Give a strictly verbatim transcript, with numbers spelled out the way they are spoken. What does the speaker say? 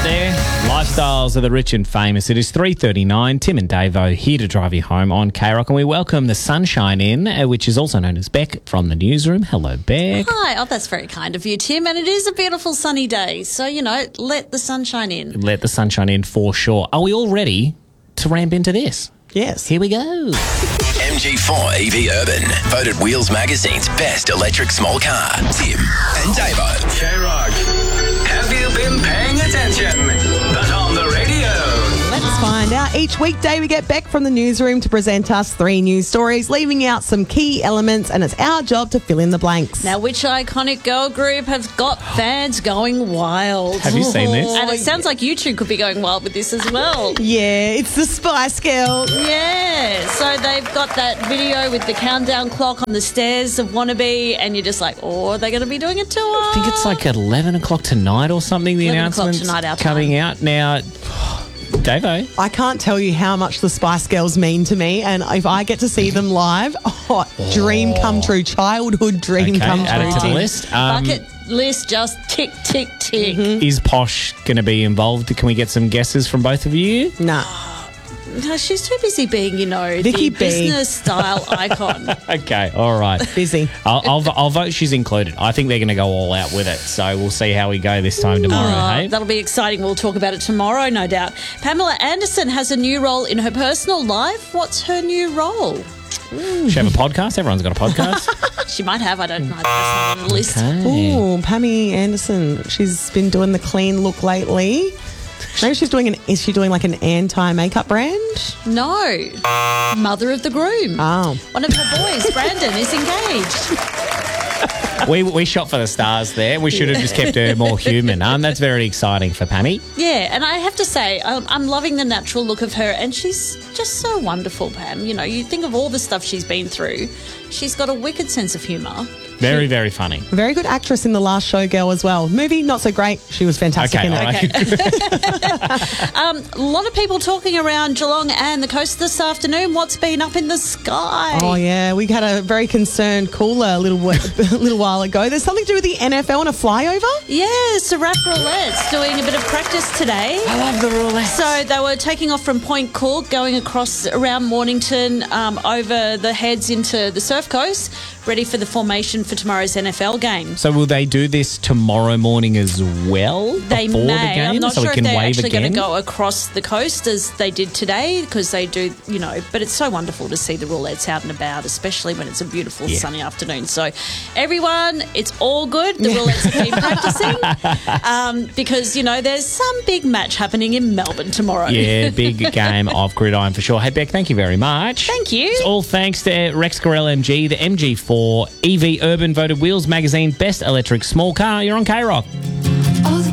there. Lifestyles of the rich and famous. It is three thirty-nine. Tim and Davo here to drive you home on K-Rock. And we welcome the sunshine in, uh, which is also known as Beck from the newsroom. Hello, Beck. Hi. Oh, that's very kind of you, Tim. And it is a beautiful sunny day. So, you know, let the sunshine in. Let the sunshine in for sure. Are we all ready to ramp into this? Yes. Here we go. M G four E V Urban, voted Wheels Magazine's best electric small car. Tim and Davo. K-Rock, have you been paying attention? But on the radio. Let's find out. Each weekday we get Beck from the newsroom to present us three news stories, leaving out some key elements, and it's our job to fill in the blanks. Now, which iconic girl group has got fans going wild? Have you seen this? And it sounds like you two could be going wild with this as well. Yeah, it's the Spice Girls. Yeah, so they've got that video with the countdown clock on the stairs of Wannabe, and you're just like, oh, are they going to be doing a tour? I think it's like at eleven o'clock tonight or something, the eleven o'clock announcement's tonight, our coming time. out. Now, Davo. I can't tell you how much the Spice Girls mean to me, and if I get to see them live, oh, dream come true, childhood dream Okay, come add it true. to the Tim. list. Um, Bucket list just tick, tick, tick. Is Posh going to be involved? Can we get some guesses from both of you? Nah. No, she's too busy being, you know, Vicky the B. business style icon. Okay, all right. Busy. I'll, I'll, I'll vote she's included. I think they're going to go all out with it. So we'll see how we go this time tomorrow, Oh, hey? that'll be exciting. We'll talk about it tomorrow, no doubt. Pamela Anderson has a new role in her personal life. What's her new role? She have a podcast? Everyone's got a podcast. She might have. I don't know. That's not on the list. Okay. Ooh, Pammy Anderson. She's been doing the clean look lately. Maybe she's doing an. Is she doing like an anti-makeup brand? No. Mother of the groom. Oh, One of her boys, Brandon, is engaged. we we shot for the stars there. We should have just kept her more human. Um, that's very exciting for Pammy. Yeah, and I have to say, I'm, I'm loving the natural look of her, and she's just so wonderful, Pam. You know, you think of all the stuff she's been through. She's got a wicked sense of humour. Very, very funny. very good actress in The Last Showgirl as well. Movie not so great. She was fantastic Okay, in all it. right. Um, a lot of people talking around Geelong and the coast this afternoon. What's been up in the sky? Oh yeah, we had a very concerned caller a little wh- a little while ago. There's something to do with the N F L and a flyover. Yeah, Sarap Roulette's doing a bit of practice today. I love the roulette. So they were taking off from Point Cook, going across around Mornington, um, over the heads into the Surf Coast, ready for the formation for tomorrow's N F L game. So will they do this tomorrow morning as well? They before may. The game, I'm not so sure we if can they're wave actually going again? to go across the coast as they did today, because they do, you know, but it's so wonderful to see the roulettes out and about, especially when it's a beautiful Yeah. sunny afternoon. So everyone, it's all good. The roulettes have been practicing um, because, you know, there's some big match happening in Melbourne tomorrow. Yeah, big game of gridiron for sure. Hey, Beck, thank you very much. Thank you. It's all thanks to Rex Corel M G, the M G four E V Urban voted Wheels Magazine Best Electric Small Car. You're on K-Rock.